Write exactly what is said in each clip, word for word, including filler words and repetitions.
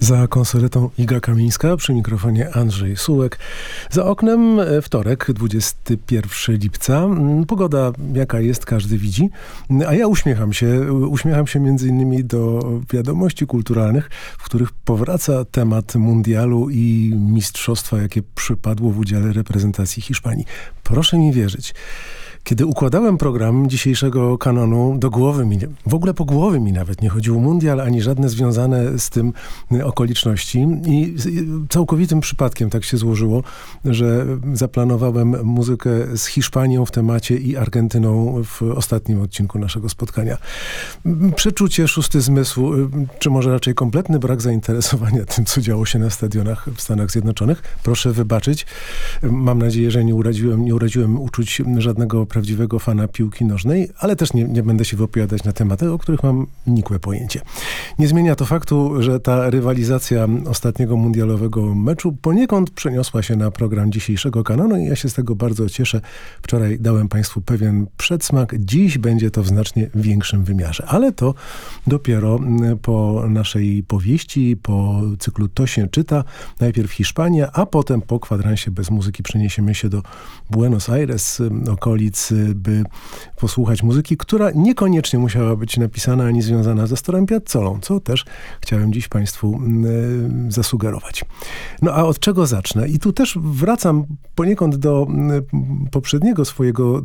Za konsoletą Iga Kamińska, przy mikrofonie Andrzej Sułek. Za oknem wtorek, dwudziestego pierwszego lipca. Pogoda jaka jest, każdy widzi. A ja uśmiecham się. Uśmiecham się między innymi do wiadomości kulturalnych, w których powraca temat mundialu i mistrzostwa, jakie przypadło w udziale reprezentacji Hiszpanii. Proszę mi wierzyć. Kiedy układałem program dzisiejszego kanonu, do głowy mi, w ogóle po głowie mi nawet nie chodził mundial, ani żadne związane z tym okoliczności. I całkowitym przypadkiem tak się złożyło, że zaplanowałem muzykę z Hiszpanią w temacie i Argentyną w ostatnim odcinku naszego spotkania. Przeczucie, szósty zmysł, czy może raczej kompletny brak zainteresowania tym, co działo się na stadionach w Stanach Zjednoczonych. Proszę wybaczyć. Mam nadzieję, że nie uraziłem, nie uraziłem uczuć żadnego prawdziwego fana piłki nożnej, ale też nie, nie będę się wypowiadać na tematy, o których mam nikłe pojęcie. Nie zmienia to faktu, że ta rywalizacja ostatniego mundialowego meczu poniekąd przeniosła się na program dzisiejszego kanonu i ja się z tego bardzo cieszę. Wczoraj dałem Państwu pewien przedsmak. Dziś będzie to w znacznie większym wymiarze, ale to dopiero po naszej powieści, po cyklu To się czyta. Najpierw Hiszpania, a potem po kwadransie bez muzyki przeniesiemy się do Buenos Aires, okolic, by posłuchać muzyki, która niekoniecznie musiała być napisana ani związana ze Astorem Piazzolą, co też chciałem dziś Państwu y, zasugerować. No a od czego zacznę? I tu też wracam poniekąd do y, poprzedniego swojego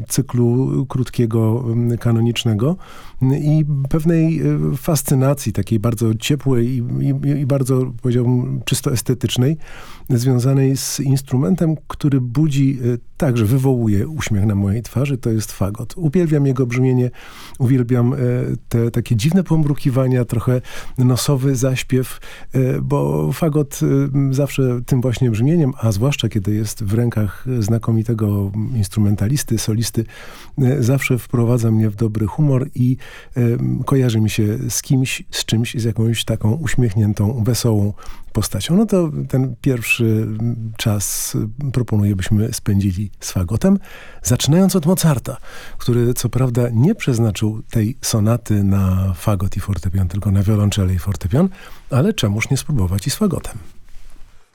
cyklu krótkiego, y, kanonicznego i pewnej y, fascynacji, takiej bardzo ciepłej i, i, i bardzo, powiedziałbym, czysto estetycznej, związanej z instrumentem, który budzi, y, także wywołuje uśmiech na mojej twarzy, to jest fagot. Uwielbiam jego brzmienie, uwielbiam e, te takie dziwne pomrukiwania, trochę nosowy zaśpiew, e, bo fagot e, zawsze tym właśnie brzmieniem, a zwłaszcza kiedy jest w rękach znakomitego instrumentalisty, solisty, e, zawsze wprowadza mnie w dobry humor i e, kojarzy mi się z kimś, z czymś, z jakąś taką uśmiechniętą, wesołą postacią. No to ten pierwszy czas proponuję, byśmy spędzili z fagotem, zaczynając od Mozarta, który co prawda nie przeznaczył tej sonaty na fagot i fortepian, tylko na wiolonczelę i fortepian, ale czemuż nie spróbować i z fagotem.